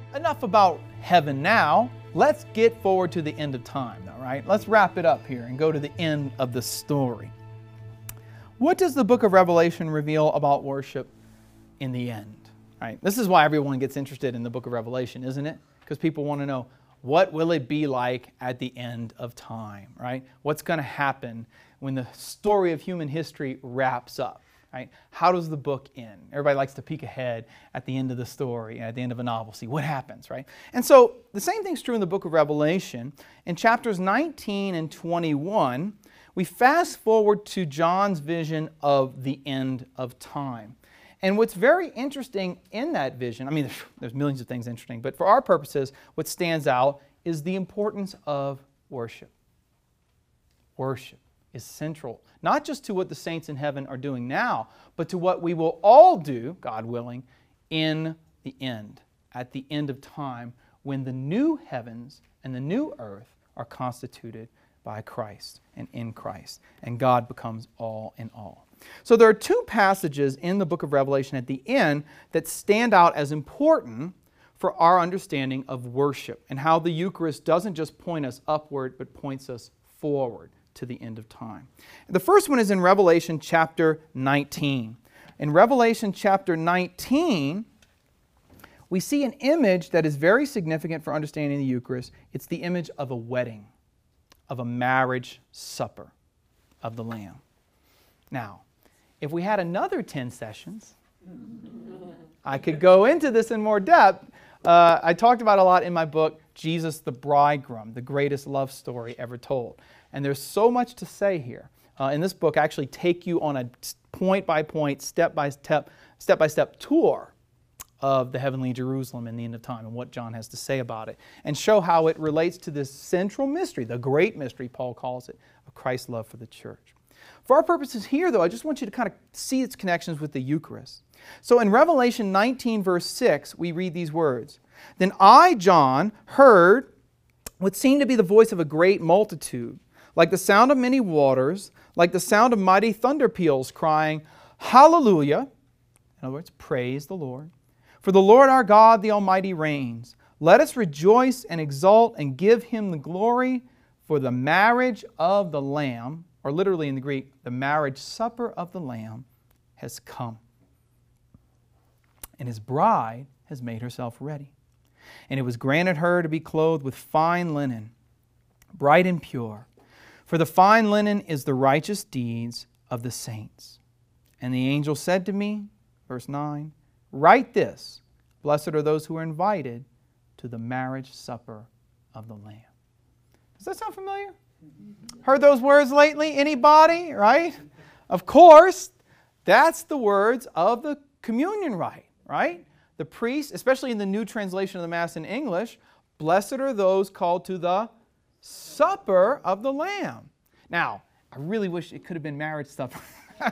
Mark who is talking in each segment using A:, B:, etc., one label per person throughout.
A: enough about heaven now. Let's get forward to the end of time, all right? Let's wrap it up here and go to the end of the story. What does the book of Revelation reveal about worship in the end? Right? This is why everyone gets interested in the book of Revelation, isn't it? Because people want to know, what will it be like at the end of time, right? What's going to happen when the story of human history wraps up, right? How does the book end? Everybody likes to peek ahead at the end of the story, at the end of a novel, see what happens, right? And so the same thing's true in the book of Revelation. In chapters 19 and 21, we fast forward to John's vision of the end of time. And what's very interesting in that vision, I mean, there's millions of things interesting, but for our purposes, what stands out is the importance of worship. Worship is central, not just to what the saints in heaven are doing now, but to what we will all do, God willing, in the end, at the end of time, when the new heavens and the new earth are constituted by Christ and in Christ, and God becomes all in all. So there are two passages in the book of Revelation at the end that stand out as important for our understanding of worship and how the Eucharist doesn't just point us upward but points us forward to the end of time. The first one is in Revelation chapter 19. In Revelation chapter 19, we see an image that is very significant for understanding the Eucharist. It's the image of a wedding, of a marriage supper of the Lamb. Now, if we had another 10 sessions, I could go into this in more depth. I talked about a lot in my book, Jesus the Bridegroom, the greatest love story ever told. And there's so much to say here. In this book, I actually take you on a point-by-point, step-by-step tour of the heavenly Jerusalem in the end of time and what John has to say about it, and show how it relates to this central mystery, the great mystery, Paul calls it, of Christ's love for the church. For our purposes here, though, I just want you to kind of see its connections with the Eucharist. So in Revelation 19, verse 6, we read these words, "Then I, John, heard what seemed to be the voice of a great multitude, like the sound of many waters, like the sound of mighty thunder peals, crying, 'Hallelujah!'" In other words, praise the Lord. "For the Lord our God, the Almighty, reigns. Let us rejoice and exult and give Him the glory, for the marriage of the Lamb," or literally in the Greek, the marriage supper of the Lamb, "has come. And His bride has made herself ready. And it was granted her to be clothed with fine linen, bright and pure. For the fine linen is the righteous deeds of the saints. And the angel said to me," verse 9, "Write this, blessed are those who are invited to the marriage supper of the Lamb." Does that sound familiar? Heard those words lately? Anybody? Right? Of course, that's the words of the communion rite, right? The priest, especially in the new translation of the Mass in English, "Blessed are those called to the supper of the Lamb." Now, I really wish it could have been marriage supper.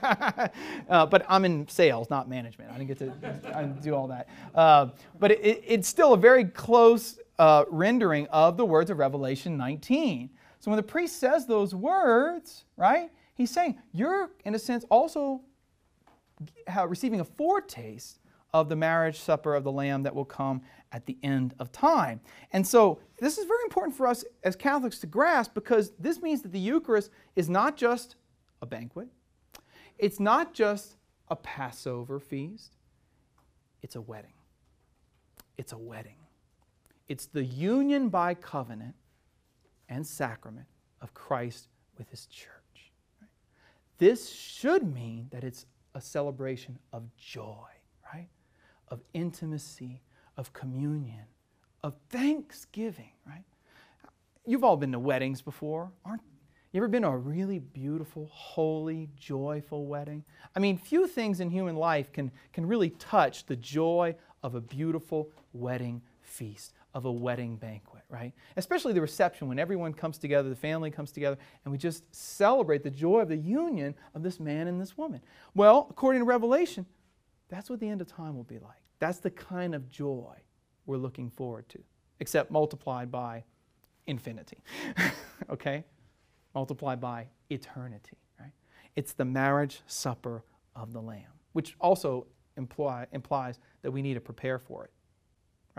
A: But I'm in sales, not management. I didn't get to do all that. But it's still a very close rendering of the words of Revelation 19. So when the priest says those words, right, he's saying, you're, in a sense, also receiving a foretaste of the marriage supper of the Lamb that will come at the end of time. And so this is very important for us as Catholics to grasp, because this means that the Eucharist is not just a banquet. It's not just a Passover feast. It's a wedding. It's a wedding. It's the union by covenant and sacrament of Christ with His church. This should mean that it's a celebration of joy, right? Of intimacy, of communion, of thanksgiving, right? You've all been to weddings before, aren't you? You ever been to a really beautiful, holy, joyful wedding? I mean, few things in human life can really touch the joy of a beautiful wedding feast, of a wedding banquet, right? Especially the reception, when everyone comes together, the family comes together, and we just celebrate the joy of the union of this man and this woman. Well, according to Revelation, that's what the end of time will be like. That's the kind of joy we're looking forward to, except multiplied by infinity, okay? Multiplied by eternity, right? It's the marriage supper of the Lamb, which also implies that we need to prepare for it, right?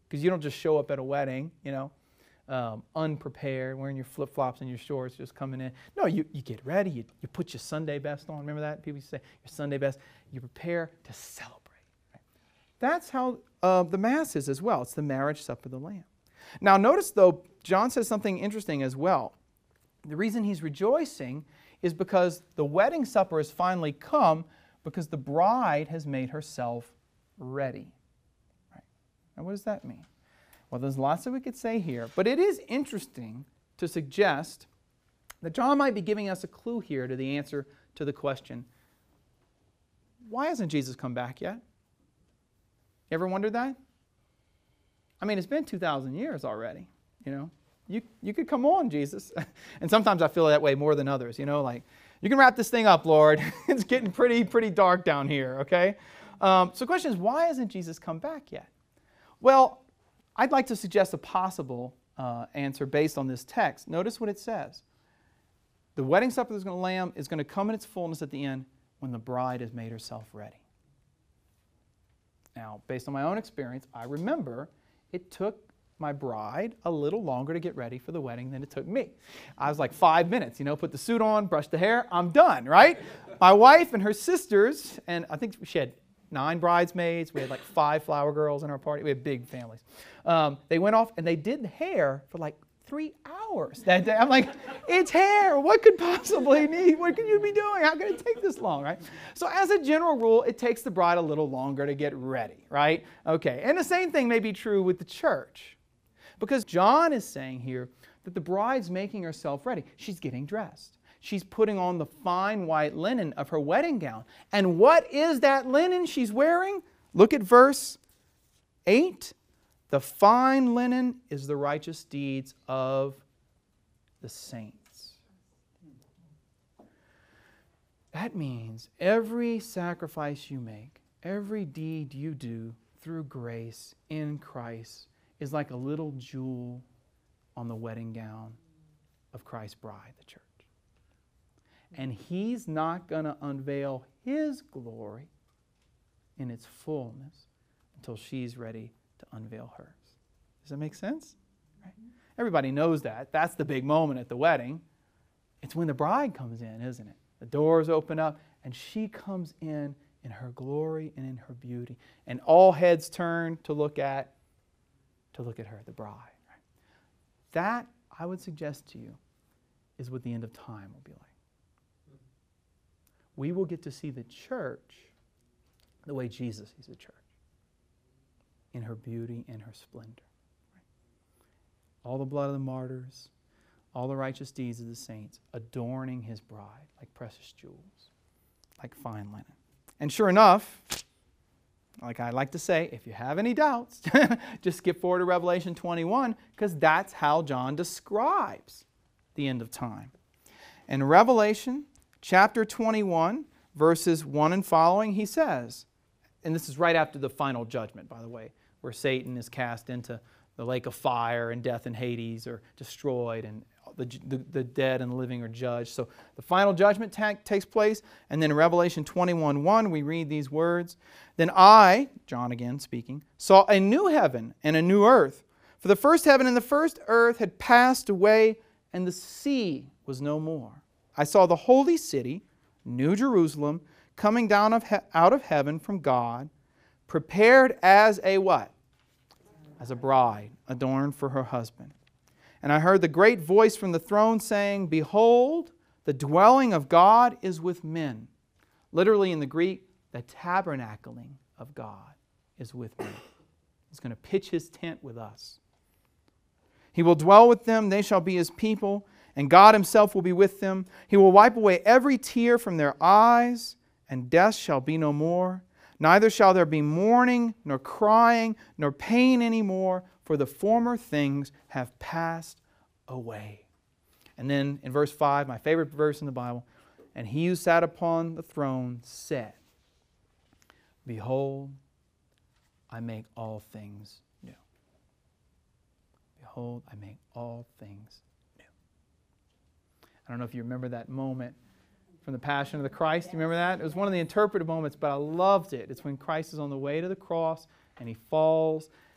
A: Because you don't just show up at a wedding, unprepared, wearing your flip-flops and your shorts, just coming in. No, you get ready, you put your Sunday best on. Remember that? People used to say, your Sunday best. You prepare to celebrate. Right? That's how the Mass is as well. It's the marriage supper of the Lamb. Now notice, though, John says something interesting as well. The reason he's rejoicing is because the wedding supper has finally come because the bride has made herself ready. Right? Now what does that mean? Well, there's lots that we could say here, but it is interesting to suggest that John might be giving us a clue here to the answer to the question, why hasn't Jesus come back yet? You ever wondered that? I mean, it's been 2,000 years already, You could come on, Jesus. And sometimes I feel that way more than others, like, you can wrap this thing up, Lord. It's getting pretty dark down here, okay? So the question is, why hasn't Jesus come back yet? Well, I'd like to suggest a possible answer based on this text. Notice what it says. The wedding supper of the Lamb is going to come in its fullness at the end when the bride has made herself ready. Now, based on my own experience, I remember it took my bride a little longer to get ready for the wedding than it took me. I was like 5 minutes, put the suit on, brush the hair, I'm done, right? My wife and her sisters, and I think she had 9 bridesmaids. We had like 5 flower girls in our party. We had big families. They went off and they did the hair for like 3 hours that day. I'm like, it's hair. What could possibly need? What could you be doing? How could it take this long, right? So as a general rule, it takes the bride a little longer to get ready, right? Okay, and the same thing may be true with the church. Because John is saying here that the bride's making herself ready. She's getting dressed. She's putting on the fine white linen of her wedding gown. And what is that linen she's wearing? Look at verse 8. The fine linen is the righteous deeds of the saints. That means every sacrifice you make, every deed you do through grace in Christ is like a little jewel on the wedding gown of Christ's bride, the church. And He's not going to unveil His glory in its fullness until she's ready to unveil hers. Does that make sense? Right? Everybody knows that. That's the big moment at the wedding. It's when the bride comes in, isn't it? The doors open up and she comes in her glory and in her beauty. And all heads turn to look at her, the bride. Right? That, I would suggest to you, is what the end of time will be like. We will get to see the church the way Jesus sees the church, in her beauty and her splendor. Right? All the blood of the martyrs, all the righteous deeds of the saints, adorning His bride like precious jewels, like fine linen. And sure enough, like I like to say, if you have any doubts, just skip forward to Revelation 21, because that's how John describes the end of time. In Revelation chapter 21, verses 1 and following, he says, and this is right after the final judgment, by the way, where Satan is cast into the lake of fire and death and Hades are destroyed and the dead and the living are judged. So the final judgment takes place. And then in Revelation 21:1, we read these words. Then I, John again speaking, saw a new heaven and a new earth. For the first heaven and the first earth had passed away, and the sea was no more. I saw the holy city, New Jerusalem, coming down out of heaven from God, prepared as a what? As a bride, adorned for her husband. And I heard the great voice from the throne saying, Behold, the dwelling of God is with men. Literally in the Greek, the tabernacling of God is with men. He's going to pitch His tent with us. He will dwell with them, they shall be His people, and God Himself will be with them. He will wipe away every tear from their eyes, and death shall be no more. Neither shall there be mourning, nor crying, nor pain any more, for the former things have passed away. And then in verse 5, my favorite verse in the Bible, and He who sat upon the throne said, Behold, I make all things new. Behold, I make all things new. I don't know if you remember that moment from the Passion of the Christ. You remember that? It was one of the interpretive moments, but I loved it. It's when Christ is on the way to the cross and He falls